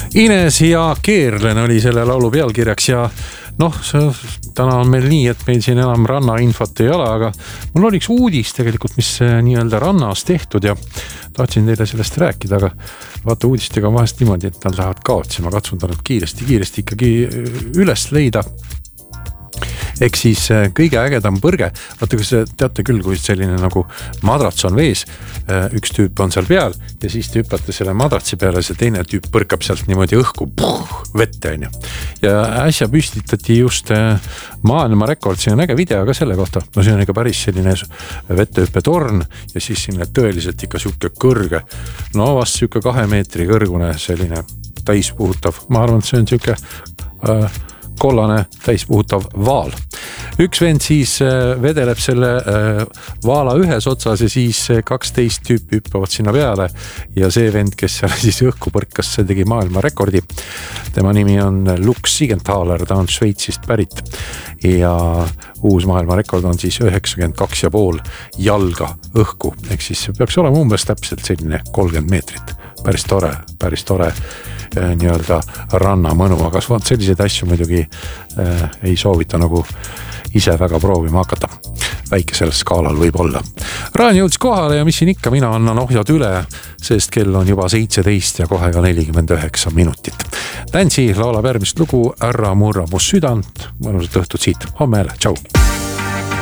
Ines ja Keerlen oli selle laulu pealkirjaks ja täna on meil nii, et meil siin enam rannainfot ei ole, aga mul oli üks uudis tegelikult, mis nii-öelda rannas tehtud ja tahtsin teile sellest rääkida, aga vaata uudistega vahest niimoodi, et nad lähevad kaotsi. Ma katsun ta nüüd kiiresti ikkagi üles leida. Ehk siis kõige ägedam põrge, vaata kus teate küll, kui selline nagu madrats on vees, üks tüüp on seal peal ja siis te hüppate selle madratsi peale, see teine tüüp põrkab sealt niimoodi õhku vette on ju. Ja äsja püstitati just maailmarekord, see on äge video ka selle kohta, see on ikka päris selline vettehüppetorn ja siis sinne tõeliselt ikka siuke kõrge, vast siuke 2 meetri kõrgune selline täispuhutav, ma arvan, et see on siuke kollane täispuhutav vaal. Üks vend siis vedeleb selle vaala ühes otsas ja siis 12 tüüpi hüppavad sinna peale ja see vend, kes seal siis õhku põrkas, see tegi maailmarekordi. Tema nimi on Lux Siegenthaler, ta on Šveitsist pärit ja uus maailmarekord on siis 92,5 jalga õhku, ehk siis peaks olema umbes täpselt selline 30 meetrit. Päris tore nii-öelda rannamõnu, aga selliseid asju muidugi ei soovita nagu ise väga proovima hakata. Väikesel skaalal võib olla. Raan jõudis kohale ja mis siin ikka, mina annan ohjad üle, sest kell on juba 17 ja kohe ka 49 minutit. Tänsi laulab järgmist lugu Ära murra mu südant, mõnusat õhtut siit, homme jälle, tšau!